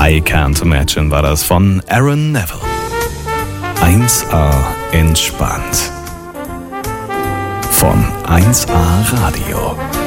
I Can't Imagine war das von Aaron Neville. 1A entspannt. Von 1A Radio.